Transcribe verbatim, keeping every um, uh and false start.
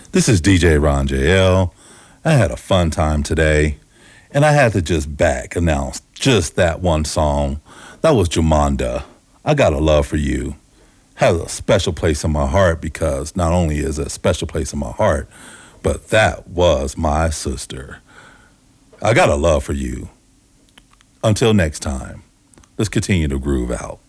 This is D J Ron J L. I had a fun time today, and I had to just back announce just that one song. That was Jamanda. I Got a Love for You. Has a special place in my heart because not only is it a special place in my heart, but that was my sister. I got a love for you. Until next time, let's continue to groove out.